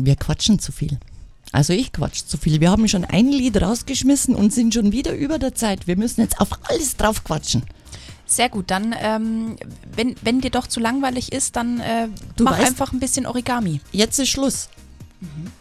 Wir quatschen zu viel. Also ich quatsch zu viel. Wir haben schon ein Lied rausgeschmissen und sind schon wieder über der Zeit. Wir müssen jetzt auf alles drauf quatschen. Sehr gut, dann wenn dir doch zu langweilig ist, dann mach weißt, einfach ein bisschen Origami. Jetzt ist Schluss. Mhm.